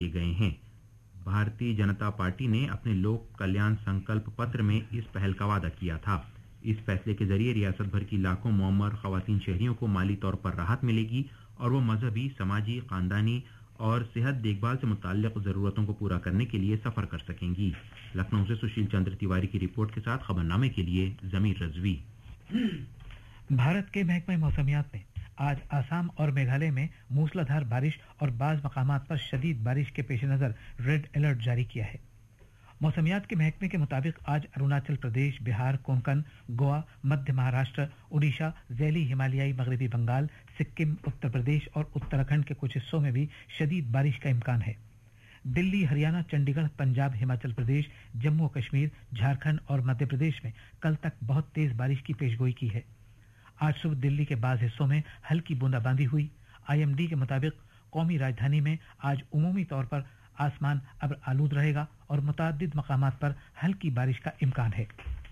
किए गए हैं। भारतीय जनता पार्टी ने अपने लोक कल्याण संकल्प पत्र में इस पहल का वादा किया था। इस फैसले के जरिए रियासत भर की लाखों मुअम्मर ख्वातीन शहरियों को माली तौर पर राहत मिलेगी और वो मजहबी, समाजी, खानदानी और सेहत देखभाल से मुताल्लिक ज़रूरतों को पूरा करने के लिए सफ़र कर सकेंगी। लखनऊ से सुशील चंद्र तिवारी की रिपोर्ट के साथ खबरनामे के लिए जमीर रजवी। भारत के महकमे मौसमियात ने आज आसाम और मेघालय में मूसलाधार बारिश और बाज़ मकामात पर शदीद बारिश के पेश नज़र रेड अलर्ट जारी किया है। मौसमियात के महकमे के मुताबिक आज अरुणाचल प्रदेश, बिहार, कोंकण, गोवा, मध्य महाराष्ट्र, उड़ीसा, ज़ैली हिमालयाई मगरबी बंगाल, सिक्किम, उत्तर प्रदेश और उत्तराखंड के कुछ हिस्सों में भी शदीद बारिश का इम्कान है। दिल्ली, हरियाणा, चंडीगढ़, पंजाब, हिमाचल प्रदेश, जम्मू कश्मीर, झारखंड और मध्य प्रदेश में कल तक बहुत तेज बारिश की पेशगोई की है। आज सुबह दिल्ली के बाज़ हिस्सों में हल्की बूंदाबांदी हुई। IMD के मुताबिक कौमी राजधानी में आज उमूमी तौर पर आसमान अब्र आलूद रहेगा और मुतअद्दिद मकामात पर हल्की बारिश का इम्कान है।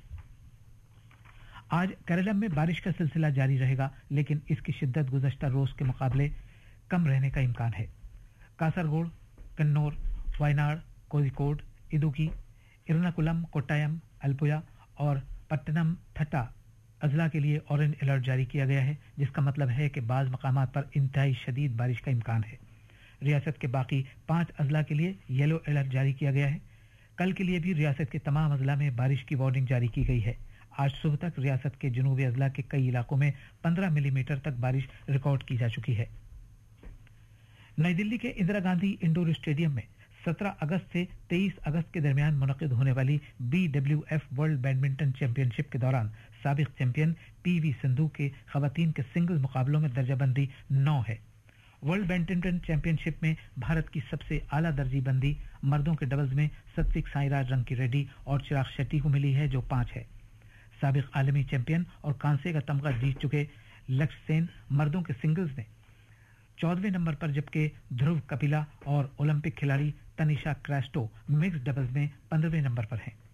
आज केरलम में बारिश का सिलसिला जारी रहेगा, लेकिन इसकी शिद्दत गुज़श्ता रोज के मुकाबले कम रहने का इम्कान है। कासरगोड, कन्नौर, वायनाड, कोझिकोड, इदुक्की, इरनाकुलम, कोट्टायम, अलपुया और पट्टनमथिट्टा अजला के लिए ऑरेंज अलर्ट जारी किया गया है, जिसका मतलब है कि बाज़ मकामात पर इंतहाई शदीद बारिश का इम्कान है। रियासत के बाकी 5 अजला के लिए येलो अलर्ट जारी किया गया है। कल के लिए भी रियासत के तमाम अजला में बारिश की वार्निंग जारी की गई है। आज सुबह तक रियासत के जनूबी अजला के कई इलाकों में 15 मिलीमीटर तक बारिश रिकॉर्ड की जा चुकी है। नई दिल्ली के इंदिरा गांधी इंडोर स्टेडियम में 17 अगस्त से 23 अगस्त के दरमियान मुनक़िद होने वाली BWF वर्ल्ड बैडमिंटन चैंपियनशिप के दौरान साबिक चैंपियन PV सिंधु के खवातीन के सिंगल्स मुकाबलों में दर्जाबंदी 9 है। वर्ल्ड बैडमिंटन चैंपियनशिप में भारत की सबसे आला दर्जीबंदी मर्दों के डबल्स में सत्विक साईराज रंकी रेड्डी और चिराग शेट्टी को मिली है, जो 5 है। साबिक आलमी चैंपियन और कांसे का तमगा जीत चुके लक्ष्य सेन मर्दों के सिंगल्स में 14वें नंबर पर, जबकि ध्रुव कपिला और ओलंपिक खिलाड़ी तनिषा क्रास्टो मिक्स डबल्स में 15वें नंबर पर हैं।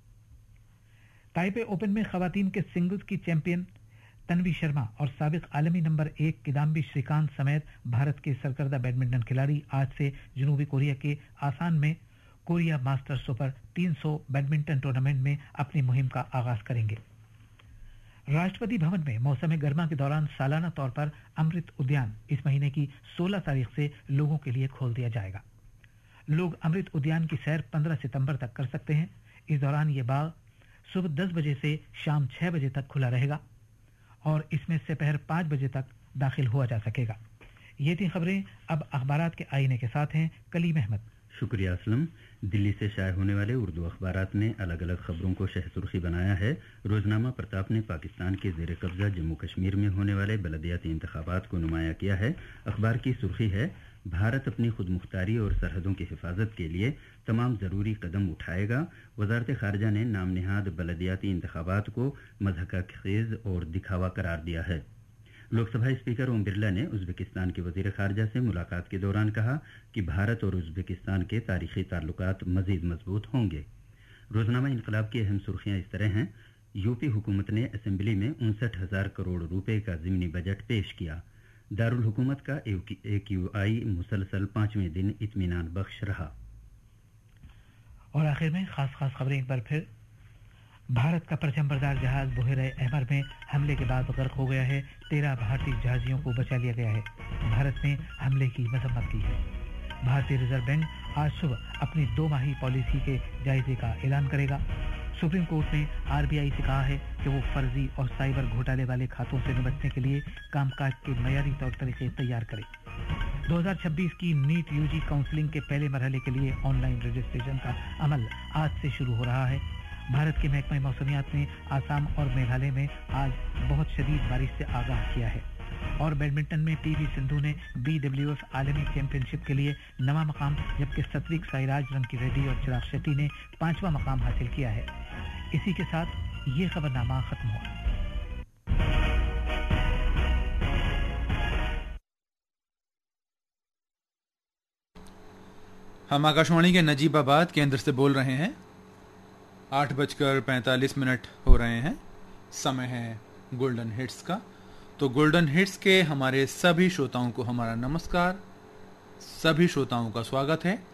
ताइपे ओपन में खवातीन के सिंगल्स की चैंपियन तन्वी शर्मा और साबिक आलमी नंबर 1 किदाम्बी श्रीकांत समेत भारत के सरकर्दा बैडमिंटन खिलाड़ी आज से जनूबी कोरिया के आसान में Korea master super 300 badminton tournament में अपनी मुहिम का आगाज करेंगे। राष्ट्रपति भवन में मौसम गर्मा के दौरान सालाना तौर पर अमृत उद्यान इस महीने की 16 तारीख से लोगों के लिए खोल दिया जाएगा। लोग अमृत उद्यान की सैर 15 सितंबर तक कर सकते हैं। इस दौरान ये बाग सुबह 10 बजे से शाम 6 बजे तक खुला रहेगा और इसमें दोपहर 5 बजे तक दाखिल हुआ जा सकेगा। ये थी खबरें। अब अखबारात के आईने के साथ हैं कलीम अहमद। शुक्रिया असलम। दिल्ली से शाये होने वाले उर्दू अखबारात ने अलग अलग खबरों को शह सुर्खी बनाया है। रोजनामा प्रताप ने पाकिस्तान के ज़ेर कब्जा जम्मू कश्मीर में होने वाले बलदियाती इंतखाबात को नुमाया किया है। अखबार की सुर्खी है, भारत अपनी खुद मुख्तारी और सरहदों की हिफाजत के लिए तमाम ज़रूरी कदम उठाएगा। वजारत खारजा ने नाम निहाद बलदियाती इंतखाबात को मज़हक़खेज़ और दिखावा करार दिया है। लोकसभा स्पीकर ओम बिरला ने उज़्बेकिस्तान के वज़ीर ख़ारजा से मुलाकात के दौरान कहा कि भारत और उज़्बेकिस्तान के तारीख़ी ताल्लुकात मज़ीद मजबूत होंगे। रोज़नामा इनकलाब की अहम सुर्खियाँ इस तरह हैं। यूपी हुकूमत ने असेंबली में 59,000 करोड़ रुपए का ज़िमनी बजट पेश किया। दारुल हुकूमत का AQI मुसलसल 5वें दिन इत्मीनान बख्श रहा। और आखिर में खास खबरें एक बार फिर। भारत का परचमबरदार जहाज बुहेरे अहमर में हमले के बाद गर्क हो गया है। 13 भारतीय जहाजियों को बचा लिया गया है। भारत ने हमले की मजम्मत की है। भारतीय रिजर्व बैंक आज सुबह अपनी 2 माही पॉलिसी के जायजे का ऐलान करेगा। सुप्रीम कोर्ट ने RBI से कहा है कि वो फर्जी और साइबर घोटाले वाले खातों से निपटने के लिए कामकाज के मयारी तौर तरीके तैयार करे। 2026 की नीट UG काउंसलिंग के पहले मरहले के लिए ऑनलाइन रजिस्ट्रेशन का अमल आज से शुरू हो रहा है। भारत के महकमा मौसमियात ने आसाम और मेघालय में आज बहुत शदीद बारिश से आगाह किया है। और बैडमिंटन में PV सिंधु ने BWF आलमी चैंपियनशिप के लिए 9वां मकाम, जबकि सत्विक साईराज रंकी रेड्डी और चिराग शेट्टी ने 5वां मकाम हासिल किया है। इसी के साथ ये खबरनामा खत्म हुआ। हम आकाशवाणी के नजीबाबाद केंद्र से बोल रहे हैं। 8:45 हो रहे हैं। समय है गोल्डन हिट्स का। तो गोल्डन हिट्स के हमारे सभी श्रोताओं को हमारा नमस्कार। सभी श्रोताओं का स्वागत है।